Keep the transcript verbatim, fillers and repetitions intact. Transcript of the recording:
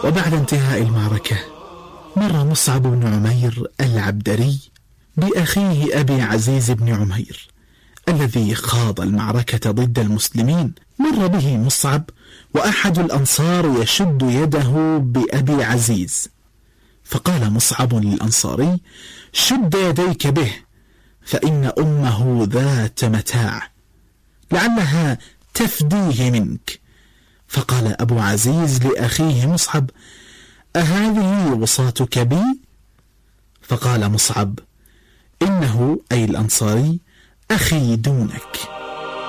وبعد انتهاء المعركة مر مصعب بن عمير العبدري بأخيه أبي عزيز بن عمير الذي خاض المعركة ضد المسلمين. مر به مصعب وأحد الأنصار يشد يده بأبي عزيز، فقال مصعب للأنصاري: شد يديك به، فإن أمه ذات متاع لعلها تفديه منك. فقال أبو عزيز لأخيه مصعب: أهذه وصاتك بي؟ فقال مصعب: إنه أي الأنصاري أخي دونك.